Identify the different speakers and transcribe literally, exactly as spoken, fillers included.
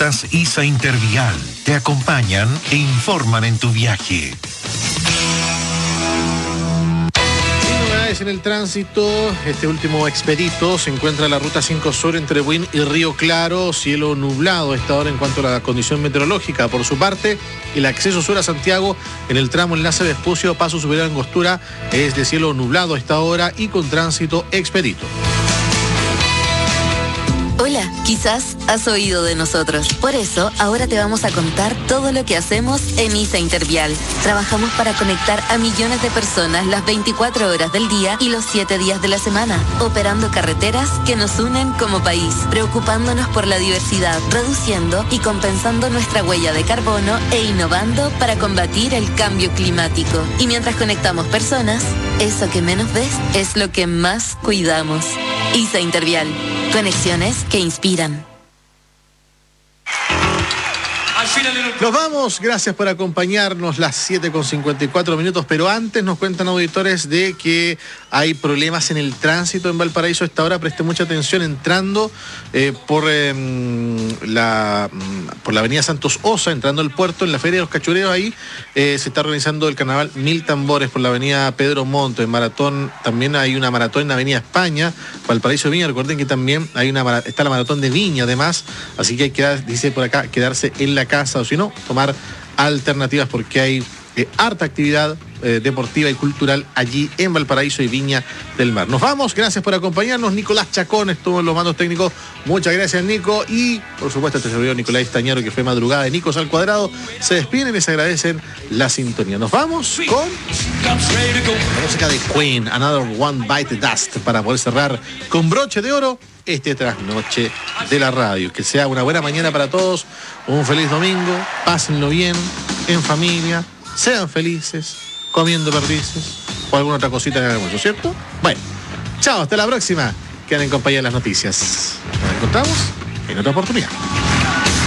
Speaker 1: Rutas ISA Intervial te acompañan e informan en tu viaje.
Speaker 2: En el tránsito, este último expedito se encuentra en la ruta cinco Sur entre Buin y Río Claro, cielo nublado a esta hora en cuanto a la condición meteorológica. Por su parte, el acceso sur a Santiago en el tramo enlace Vespucio, Paso Superior Angostura, es de cielo nublado a esta hora y con tránsito expedito.
Speaker 3: Hola, quizás has oído de nosotros. Por eso, ahora te vamos a contar todo lo que hacemos en ISA Intervial. Trabajamos para conectar a millones de personas las veinticuatro horas del día y los siete días de la semana, operando carreteras que nos unen como país, preocupándonos por la diversidad, reduciendo y compensando nuestra huella de carbono e innovando para combatir el cambio climático. Y mientras conectamos personas, eso que menos ves es lo que más cuidamos. ISA Intervial. Conexiones que inspiran.
Speaker 2: Nos vamos, gracias por acompañarnos, las siete con cincuenta y cuatro minutos, pero antes nos cuentan auditores de que hay problemas en el tránsito en Valparaíso a esta hora. Preste mucha atención entrando eh, por, eh, la, por la avenida Santos Osa, entrando al puerto, en la Feria de los Cachureos. Ahí eh, se está organizando el carnaval Mil Tambores por la avenida Pedro Montt. En maratón, también hay una maratón en la avenida España, Valparaíso Viña. Recuerden que también hay una está la maratón de Viña además, así que hay que, dice por acá, quedarse en la casa o si no, tomar alternativas porque hay eh, harta actividad eh, deportiva y cultural allí en Valparaíso y Viña del Mar. Nos vamos, gracias por acompañarnos. Nicolás Chacón estuvo en los mandos técnicos. Muchas gracias, Nico. Y por supuesto, este servidor Nicolás Istañaro, que fue madrugada de Nicos al Cuadrado. Se despiden y les agradecen la sintonía. Nos vamos con la música de Queen, Another One Bite the Dust, para poder cerrar con broche de oro este trasnoche de la radio. Que sea una buena mañana para todos, un feliz domingo, pásenlo bien, en familia, sean felices, comiendo perdices o alguna otra cosita en el almuerzo, ¿cierto? Bueno, chao, hasta la próxima. Quedan en compañía de las noticias. Nos encontramos en otra oportunidad.